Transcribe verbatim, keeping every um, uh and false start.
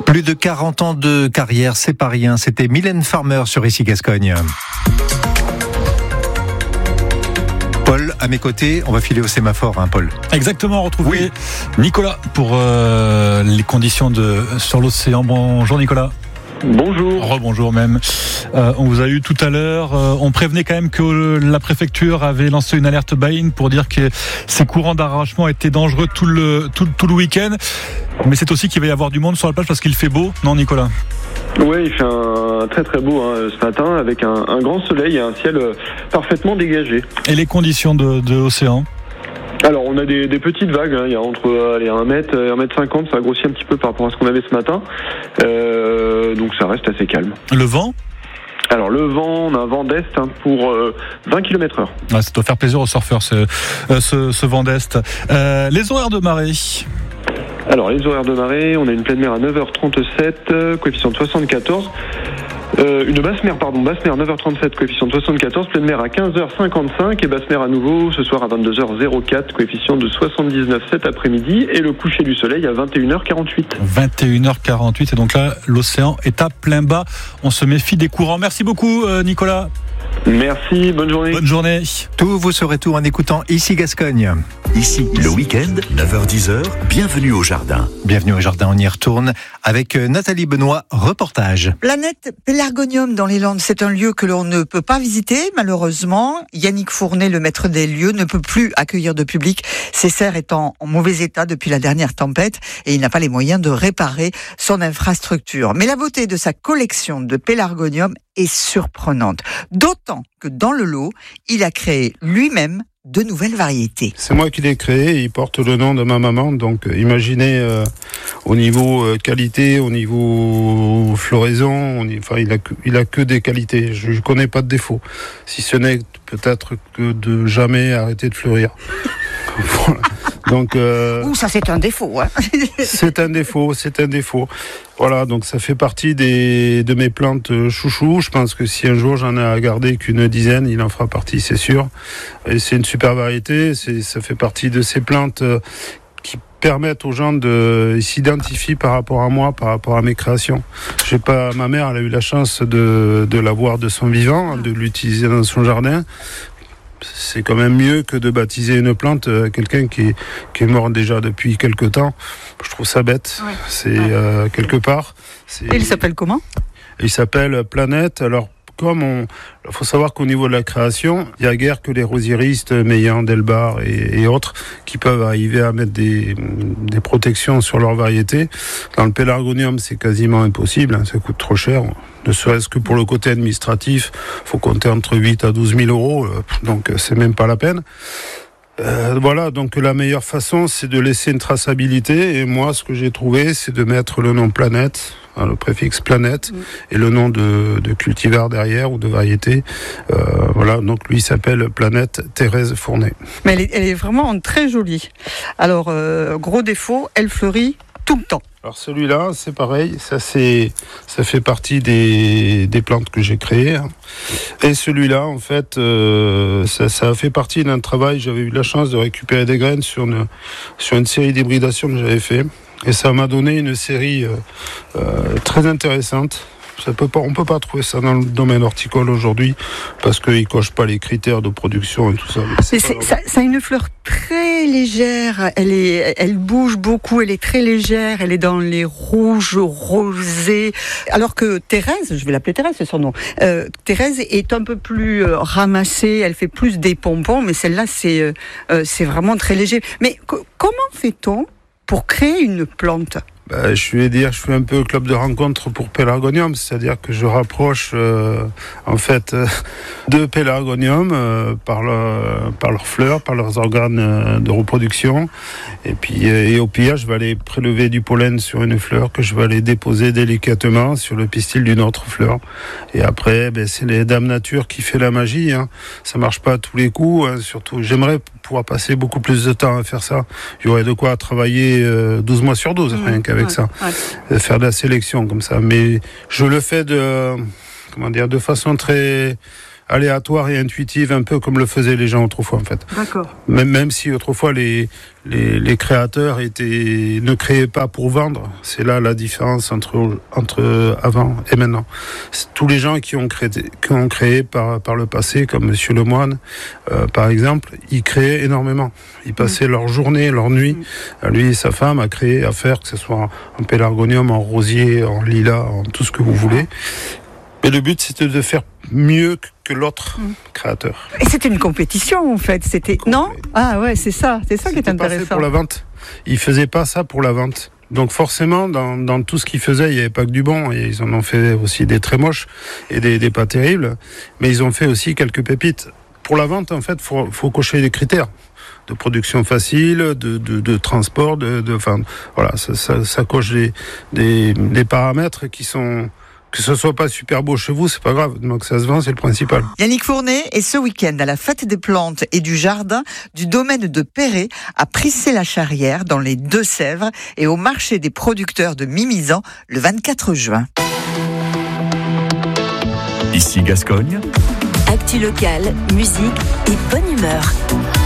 Plus de quarante ans de carrière, c'est pas rien. C'était Mylène Farmer sur Ici Gascogne. Paul, à mes côtés, on va filer au sémaphore, hein, Paul. Exactement, retrouver Oui. Nicolas pour euh, les conditions de sur l'océan. Bonjour Nicolas. Bonjour. Rebonjour même. Euh, on vous a eu tout à l'heure. Euh, on prévenait quand même que la préfecture avait lancé une alerte baïne pour dire que ces courants d'arrachement étaient dangereux tout le tout, tout le week-end. Mais c'est aussi qu'il va y avoir du monde sur la plage parce qu'il fait beau, non Nicolas? Oui, il fait un très très beau hein, ce matin avec un, un grand soleil et un ciel parfaitement dégagé. Et les conditions de, de l'océan? Alors on a des, des petites vagues, hein. Il y a entre allez, un mètre et un mètre cinquante, ça a grossi un petit peu par rapport à ce qu'on avait ce matin, euh, donc ça reste assez calme. Le vent? Alors le vent, on a un vent d'est hein, pour euh, vingt kilomètres heure. Ah, ça doit faire plaisir aux surfeurs ce, euh, ce, ce vent d'est. Euh, les horaires de marée? Alors les horaires de marée, on a une pleine mer à neuf heures trente-sept, euh, coefficient de soixante-quatorze. Euh, une basse mer, pardon, basse mer neuf heures trente-sept, coefficient de soixante-quatorze, pleine mer à quinze heures cinquante-cinq et basse mer à nouveau ce soir à vingt-deux heures quatre, coefficient de soixante-dix-neuf cet après-midi et le coucher du soleil à vingt et une heures quarante-huit. vingt et une heures quarante-huit et donc là l'océan est à plein bas. On se méfie des courants. Merci beaucoup euh, Nicolas. Merci, bonne journée. Bonne journée. Tout, vous saurez tout en écoutant Ici Gascogne. Ici, le week-end, neuf heures dix, bienvenue au jardin. Bienvenue au jardin, on y retourne avec Nathalie Benoît, reportage. Planète Pélargonium dans les Landes, c'est un lieu que l'on ne peut pas visiter, malheureusement. Yannick Fournet, le maître des lieux, ne peut plus accueillir de public, ses serres étant en mauvais état depuis la dernière tempête et il n'a pas les moyens de réparer son infrastructure. Mais la beauté de sa collection de Pélargonium est surprenante, d'autant que dans le lot, il a créé lui-même de nouvelles variétés. C'est moi qui l'ai créé, il porte le nom de ma maman, donc euh, imaginez euh, au niveau euh, qualité, au niveau floraison, on y, enfin il a, que, il a que des qualités, je ne connais pas de défaut, si ce n'est peut-être que de jamais arrêter de fleurir. Voilà. Donc, euh, Ouh, ça c'est un défaut. Hein. c'est un défaut, c'est un défaut. Voilà, donc ça fait partie des, de mes plantes chouchou. Je pense que si un jour j'en ai à garder qu'une dizaine, il en fera partie, c'est sûr. Et c'est une super variété, c'est, ça fait partie de ces plantes qui permettent aux gens de s'identifier par rapport à moi, par rapport à mes créations. J'ai pas, ma mère, elle a eu la chance de, de l'avoir de son vivant, de l'utiliser dans son jardin. C'est quand même mieux que de baptiser une plante à quelqu'un qui, qui est mort déjà depuis quelque temps. Je trouve ça bête. Ouais. C'est ouais. Euh, quelque part. C'est... Et il s'appelle comment ? Il s'appelle Planète. Alors, comme on, il faut savoir qu'au niveau de la création, il n'y a guère que les rosiéristes, Meillan, Delbar et, et autres, qui peuvent arriver à mettre des, des protections sur leurs variétés. Dans le pélargonium, c'est quasiment impossible, hein, ça coûte trop cher. Ne serait-ce que pour le côté administratif, il faut compter entre huit à douze mille euros, donc c'est même pas la peine. Euh, voilà, donc la meilleure façon, c'est de laisser une traçabilité. Et moi, ce que j'ai trouvé, c'est de mettre le nom Planète, hein, le préfixe Planète, mmh. et le nom de, de cultivar derrière ou de variété. Euh, voilà, donc lui s'appelle Planète Thérèse Fournet. Mais elle est, elle est vraiment très jolie. Alors, euh, gros défaut, elle fleurit tout le temps. Alors celui-là, c'est pareil, ça, c'est, ça fait partie des, des plantes que j'ai créées. Et celui-là, en fait, euh, ça, ça a fait partie d'un travail. J'avais eu la chance de récupérer des graines sur une, sur une série d'hybridations que j'avais fait. Et ça m'a donné une série euh, euh, très intéressante. Ça peut pas, on ne peut pas trouver ça dans le domaine horticole aujourd'hui parce qu'ils ne cochent pas les critères de production et tout ça. C'est c'est, ça, ça a une fleur très légère, elle, est, elle bouge beaucoup, elle est très légère, elle est dans les rouges, rosés. Alors que Thérèse, je vais l'appeler Thérèse, c'est son nom, euh, Thérèse est un peu plus euh, ramassée, elle fait plus des pompons, mais celle-là c'est, euh, c'est vraiment très léger. Mais co- comment fait-on pour créer une plante ? Bah, je vais dire, je fais un peu club de rencontre pour Pélargonium, c'est-à-dire que je rapproche euh, en fait euh, de Pélargonium euh, par, le, par leurs fleurs, par leurs organes euh, de reproduction, et puis euh, et au pire, je vais aller prélever du pollen sur une fleur que je vais aller déposer délicatement sur le pistil d'une autre fleur. Et après, ben, c'est les dames nature qui fait la magie. Hein. Ça marche pas à tous les coups, hein, surtout. J'aimerais pouvoir passer beaucoup plus de temps à faire ça. Il y aurait de quoi travailler euh, douze mois sur douze, mmh. rien qu'avec avec ouais, ça, ouais. faire de la sélection comme ça. Mais je le fais de, comment dire, de façon très, aléatoire et intuitive, un peu comme le faisaient les gens autrefois en fait. D'accord. Même, même si autrefois les, les, les créateurs étaient, ne créaient pas pour vendre, c'est là la différence entre, entre avant et maintenant. C'est tous les gens qui ont créé, qui ont créé par, par le passé, comme Monsieur Lemoine, euh, par exemple, ils créaient énormément. Ils passaient mmh. leur journée, leur nuit, mmh. lui et sa femme, à créer, à faire, que ce soit en pélargonium, en rosier, en lilas, en tout ce que vous voulez. Et le but, c'était de faire mieux que l'autre mmh. créateur. Et c'était une compétition, en fait. C'était non ? Ah ouais, c'est ça, c'est ça qui est intéressant. C'était pas fait pour la vente. Ils faisaient pas ça pour la vente. Donc forcément, dans, dans tout ce qu'ils faisaient, il n'y avait pas que du bon. Et ils en ont fait aussi des très moches et des, des pas terribles. Mais ils ont fait aussi quelques pépites. Pour la vente, en fait, faut, faut cocher des critères de production facile, de, de, de transport, de, de, enfin, voilà, ça, ça, ça coche des, des, des paramètres qui sont. Que ce soit pas super beau chez vous, c'est pas grave. Donc ça se vend, c'est le principal. Yannick Fournet est ce week-end à la fête des plantes et du jardin du domaine de Perret à Prissé-la-Charrière dans les Deux-Sèvres et au marché des producteurs de Mimizan le vingt-quatre juin. Ici Gascogne. Actu locale, musique et bonne humeur.